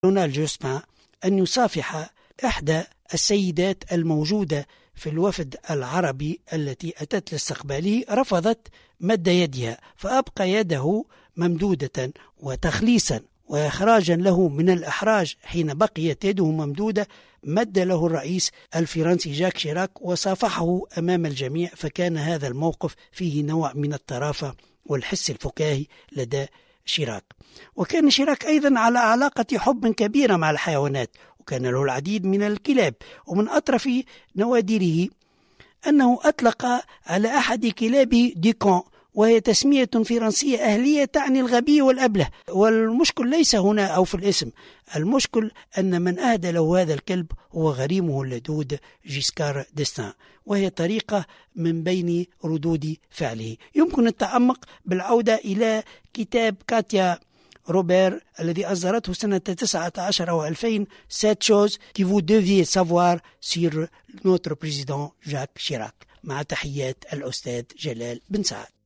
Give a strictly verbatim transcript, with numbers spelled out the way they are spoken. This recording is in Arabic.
ليونال جوسبان أن يصافح إحدى السيدات الموجودة في الوفد العربي التي أتت لاستقباله، رفضت مد يدها، فأبقى يده ممدودة وتخليصا وإخراجا له من الإحراج حين بقيت يده ممدودة، مد له الرئيس الفرنسي جاك شيراك وصافحه أمام الجميع. فكان هذا الموقف فيه نوع من الطرافة والحس الفكاهي لدى شيراك. وكان شيراك أيضا على علاقة حب كبيرة مع الحيوانات، وكان له العديد من الكلاب، ومن أطرف نوادره أنه أطلق على أحد كلابه ديكون، وهي تسمية فرنسية أهلية تعني الغبي والأبله. والمشكل ليس هنا أو في الاسم، المشكل أن من أهدى له هذا الكلب هو غريمه اللدود جيسكار ديستان، وهي طريقة من بين ردود فعله. يمكن التعمق بالعودة إلى كتاب كاتيا روبير الذي أصدرته سنة تسعة عشر أو ألفين، sept choses que vous deviez savoir sur notre président جاك شيراك. مع تحيات الأستاذ جلال بن سعد.